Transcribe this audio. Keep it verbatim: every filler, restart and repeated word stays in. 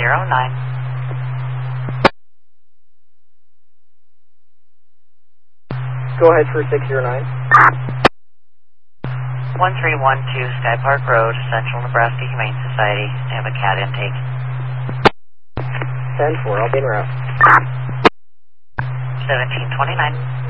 zero nine. Go ahead for six zero nine. one three one two Sky Park Road, Central Nebraska Humane Society. I have a cat intake. ten four, I'll be en route. seventeen twenty-nine.